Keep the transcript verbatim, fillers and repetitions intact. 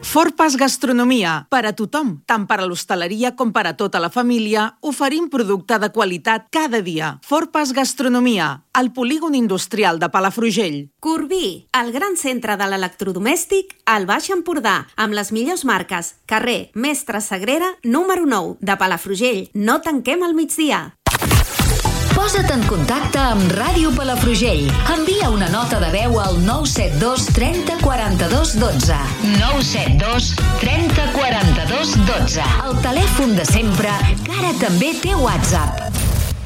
Forpas Gastronomia, per a tothom, tant per a l'hostaleria com per a tota la família, oferim producte de qualitat cada dia. Forpas Gastronomia, al polígon industrial de Palafrugell. Corbí, el gran centre de l'electrodomèstic al Baix Empordà, amb les millors marques. Carrer Mestre Sagrera, número nou, de Palafrugell. No tanquem al migdia. Posa't en contacte amb Ràdio Palafrugell. Envia una nota de veu al nou set dos trenta quaranta-dos dotze. nou set dos trenta quaranta-dos dotze. El telèfon de sempre, que ara també té WhatsApp.